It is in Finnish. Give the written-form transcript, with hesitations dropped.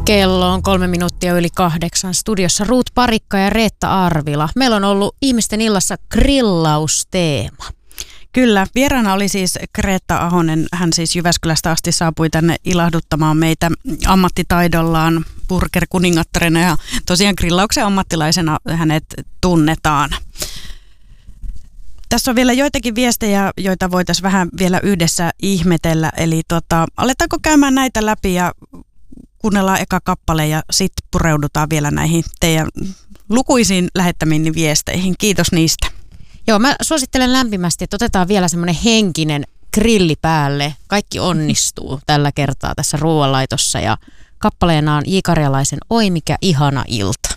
Kello on 3 minuuttia yli 8. Studiossa Ruut Parikka ja Reetta Arvila. Meillä on ollut ihmisten illassa grillausteema. Kyllä, vieraana oli siis Greta Ahonen. Hän siis Jyväskylästä asti saapui tänne ilahduttamaan meitä ammattitaidollaan burger-kuningattarina ja tosiaan grillauksen ammattilaisena hänet tunnetaan. Tässä on vielä joitakin viestejä, joita voitaisiin vähän vielä yhdessä ihmetellä. Eli aletaanko käymään näitä läpi ja kuunnellaan eka kappale ja sitten pureudutaan vielä näihin teidän lukuisiin lähettämiin viesteihin. Kiitos niistä. Joo, mä suosittelen lämpimästi, että otetaan vielä semmoinen henkinen grilli päälle. Kaikki onnistuu tällä kertaa tässä ruoanlaitossa ja kappaleena on J. Karjalaisen Oi mikä ihana ilta.